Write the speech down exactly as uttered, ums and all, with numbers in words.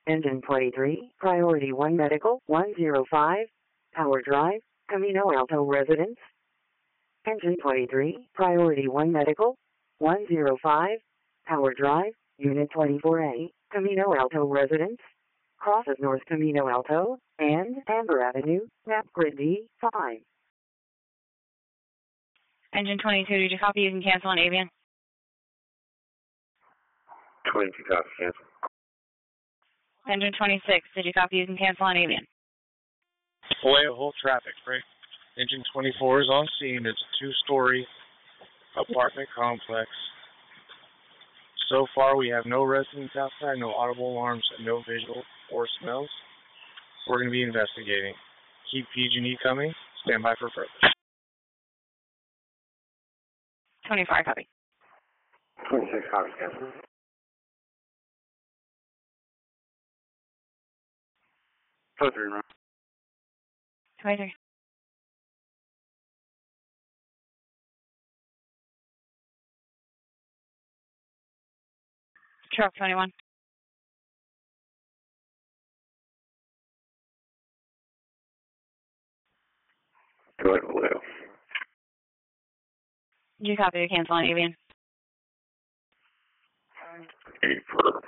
Engine twenty-three, Priority one Medical, one oh five, Power Drive, Camino Alto Residence. Engine twenty-three, Priority one Medical, one oh five, Power Drive, Unit twenty-four A, Camino Alto Residence. Crosses North Camino Alto and Amber Avenue, map grid D five. Engine twenty-two, did you copy? You can cancel on Avian. twenty-two copy, cancel. Engine twenty-six, did you copy? You can cancel on Avian. Away of whole traffic, break. Engine twenty-four is on scene. It's a two-story apartment complex. So far, we have no residents outside, no audible alarms, and no visual or smells. We're going to be investigating. Keep P G and E coming. Stand by for further. twenty-five, copy. twenty-six copy, cancel. twenty-three, remember. twenty-three. Truck twenty-one. Go ahead, Vallejo. Did you copy? You cancel on Avian. Eight for